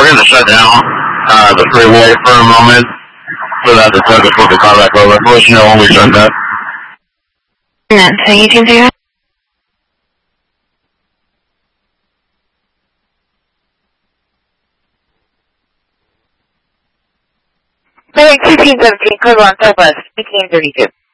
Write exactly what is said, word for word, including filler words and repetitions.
we're going to shut down uh, the freeway for a moment so that the truck will put the car back over. We'll let you know when we shut that. Yeah, so you can do that? Flight two seventeen, code one, Southwest, eighteen thirty-two.